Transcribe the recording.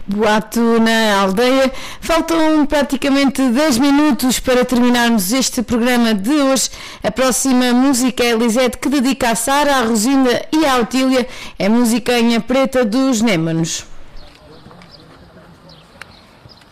Boato na aldeia. Faltam praticamente 10 minutos para terminarmos este programa de hoje. A próxima música é Lisete, que dedica a Sara, à Rosinda e à Otília. É música em A Preta dos Némanos.